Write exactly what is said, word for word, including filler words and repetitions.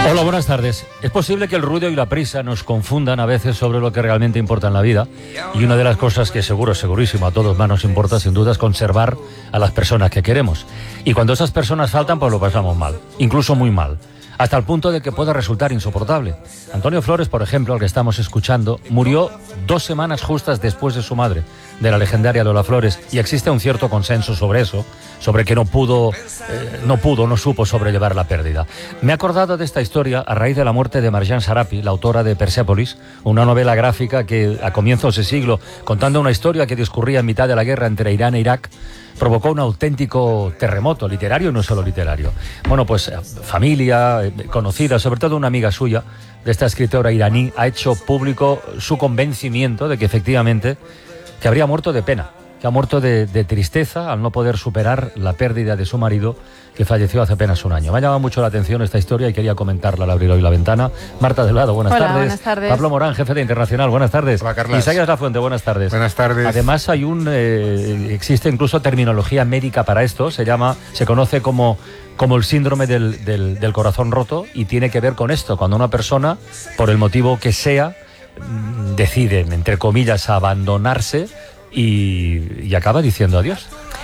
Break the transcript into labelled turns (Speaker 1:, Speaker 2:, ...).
Speaker 1: Hola, buenas tardes. Es posible que el ruido y la prisa nos confundan a veces sobre lo que realmente importa en la vida, y una de las cosas que seguro, segurísimo, a todos más nos importa, sin duda, es conservar a las personas que queremos. Y cuando esas personas faltan, pues lo pasamos mal, incluso muy mal, hasta el punto de que pueda resultar insoportable. Antonio Flores, por ejemplo, al que estamos escuchando, murió dos semanas justas después de su madre, de la legendaria Lola Flores, y existe un cierto consenso sobre eso, sobre que no pudo, eh, no pudo, no supo sobrellevar la pérdida. Me he acordado de esta historia a raíz de la muerte de Marjane Sarapi, la autora de Persépolis, una novela gráfica que a comienzos de siglo, contando una historia que discurría en mitad de la guerra entre Irán e Irak, provocó un auténtico terremoto literario y no solo literario. Bueno, pues familia, conocida, sobre todo una amiga suya, de esta escritora iraní, ha hecho público su convencimiento de que efectivamente que habría muerto de pena, que ha muerto de, de tristeza al no poder superar la pérdida de su marido, que falleció hace apenas un año. Me ha llamado mucho la atención esta historia y quería comentarla al abrir hoy la ventana. Marta Delgado, buenas
Speaker 2: Hola,
Speaker 1: tardes.
Speaker 2: buenas tardes.
Speaker 1: Pablo Morán, jefe de Internacional, buenas tardes.
Speaker 3: Hola, Carlas.
Speaker 1: Isaías Lafuente, buenas tardes.
Speaker 3: Buenas tardes.
Speaker 1: Además hay un, eh, existe incluso terminología médica para esto, se llama, se conoce como, como el síndrome del, del, del corazón roto, y tiene que ver con esto, cuando una persona, por el motivo que sea, decide, entre comillas, abandonarse y, y acaba diciendo adiós.